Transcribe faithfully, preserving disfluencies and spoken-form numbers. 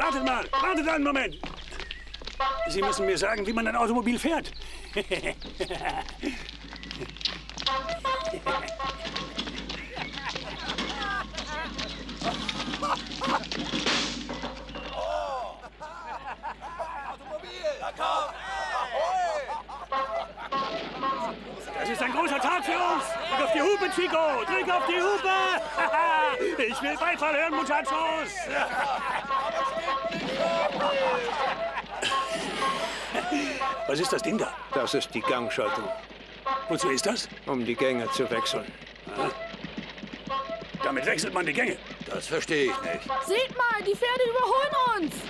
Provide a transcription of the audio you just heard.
Wartet mal, wartet einen Moment. Sie müssen mir sagen, wie man ein Automobil fährt. Das ist ein großer Tag für uns. Drück auf die Hupe, Chico. Drück auf die Hupe. Ich will Beifall hören, Muchachos. Was ist das Ding da? Das ist die Gangschaltung. Wozu ist das? Um die Gänge zu wechseln. Aha. Damit wechselt man die Gänge. Das verstehe ich nicht. Seht mal, die Pferde überholen uns.